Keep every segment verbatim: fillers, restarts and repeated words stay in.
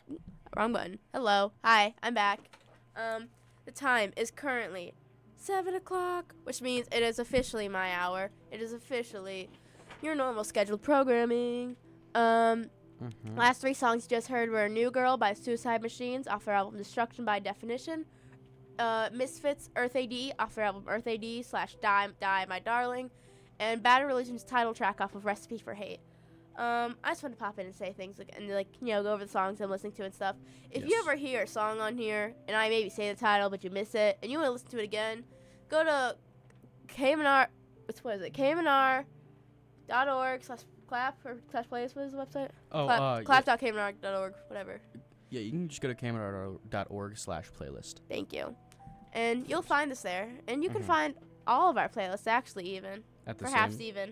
wrong button. Hello. Hi, I'm back. Um, the time is currently seven o'clock, which means it is officially my hour. It is officially your normal scheduled programming. Um, Mm-hmm. last three songs you just heard were New Girl by Suicide Machines off their album Destruction by Definition. Uh, Misfits Earth A D off their album Earth A D slash Die, Die My Darling. And Bad Religion's title track off of Recipe for Hate. Um, I just want to pop in and say things like, and like, you know, go over the songs I'm listening to and stuff. If you Yes. ever hear a song on here and I maybe say the title but you miss it and you want to listen to it again, go to K M N R, what's what is it? K M N R dot org slash clap or slash playlist. What is the website? Oh, clap, uh, clap dot K M N R dot org, whatever. Yeah, you can just go to k m n dot org slash playlist. Thank you. And you'll find us there, and you can Mhm. find all of our playlists actually, even At the perhaps same. even.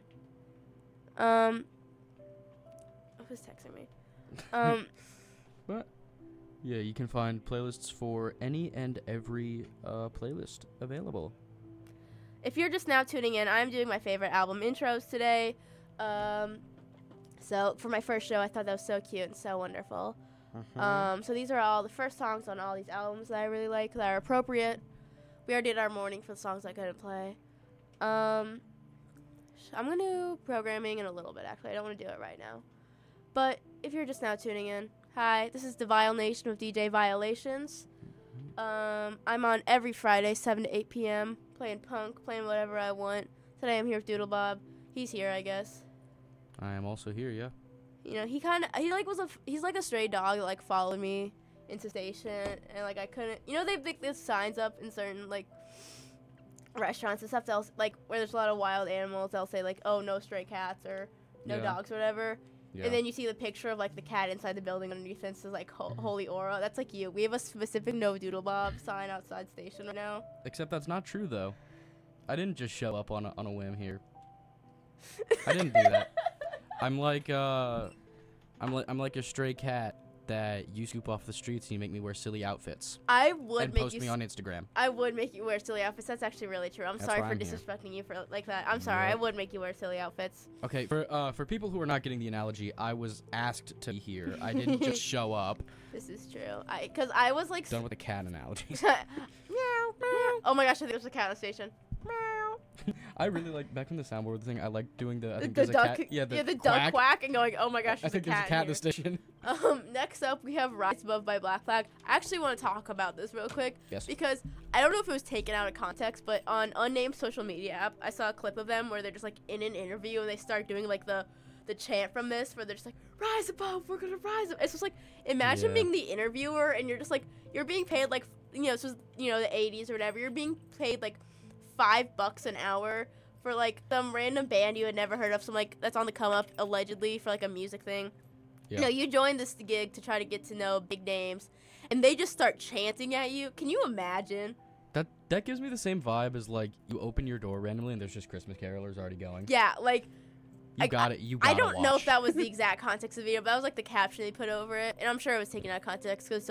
Um, who's texting me? Um. But yeah, you can find playlists for any and every uh, playlist available. If you're just now tuning in, I'm doing my favorite album intros today. Um, so for my first show, I thought that was so cute and so wonderful. Mhm. Um, so these are all the first songs on all these albums that I really like, that are appropriate. We already did our morning for the songs I couldn't play. Um, sh- I'm going to do programming in a little bit, actually. I don't want to do it right now. But if you're just now tuning in, hi, this is the Vile Nation with D J Violations. Um, I'm on every Friday, seven to eight p.m., playing punk, playing whatever I want. Today I'm here with Doodle Bob. He's here, I guess. I am also here, yeah. You know, he kind of, he like was a, f- he's like a stray dog that like followed me into station, and like I couldn't, you know, they pick these signs up in certain like restaurants and stuff, they'll, like where there's a lot of wild animals, they'll say like, oh, no stray cats or no Yeah. dogs or whatever. Yeah. And then you see the picture of like the cat inside the building underneath, and it says like ho- Holy Aura. That's like you. We have a specific No Doodle Bob sign outside station right now. Except that's not true, though. I didn't just show up on a, on a whim here. I didn't do that. I'm like uh, I'm like I'm like a stray cat that you scoop off the streets and you make me wear silly outfits I would and make post you me s- on Instagram. I would make you wear silly outfits. That's actually really true. I'm That's sorry why for I'm here. disrespecting you for like that. I'm sorry. I Yep. would make you wear silly outfits. Okay, for uh for people who are not getting the analogy, I was asked to be here. I didn't just show up. This is true. I cuz I was like Done with the cat analogies. meow, meow. Oh my gosh, I think there's a cat on the station. Meow. I really like back from the soundboard thing. I like doing the I The, think the there's a duck, cat. Yeah, the, duck quack. quack and going, "Oh my gosh, I there's think a there's cat a cat in in the here." station. Um, next up, we have Rise Above by Black Flag. I actually want to talk about this real quick. Yes. Because I don't know if it was taken out of context, but on unnamed social media app, I saw a clip of them where they're just like in an interview and they start doing like the the chant from this, where they're just like, "Rise above, we're gonna rise up." It's just like, imagine Yeah. being the interviewer and you're just like, you're being paid like, you know, this was, you know, the eighties or whatever. You're being paid like five bucks an hour for like some random band you had never heard of, some like that's on the come up allegedly for like a music thing. Yeah. You know, you join this gig to try to get to know big names, and they just start chanting at you. Can you imagine? That that gives me the same vibe as like you open your door randomly and there's just Christmas carolers already going. Yeah, like You I- got it. You got I it. don't know if that was the exact context of the video, but that was like the caption they put over it, and I'm sure it was taken out of context because